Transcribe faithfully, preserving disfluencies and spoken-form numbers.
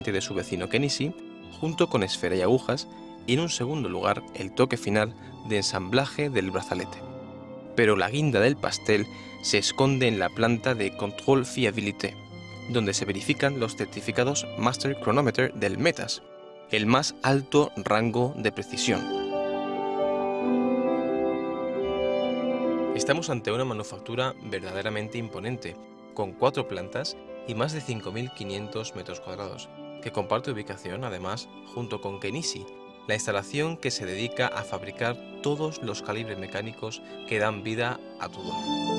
de su vecino Kenichi, junto con esfera y agujas, y en un segundo lugar el toque final de ensamblaje del brazalete. Pero la guinda del pastel se esconde en la planta de Control Fiabilité, donde se verifican los certificados Master Chronometer del METAS, el más alto rango de precisión. Estamos ante una manufactura verdaderamente imponente, con cuatro plantas y más de cinco mil quinientos metros cuadrados, que comparte ubicación además junto con Kenichi, la instalación que se dedica a fabricar todos los calibres mecánicos que dan vida a Tudor.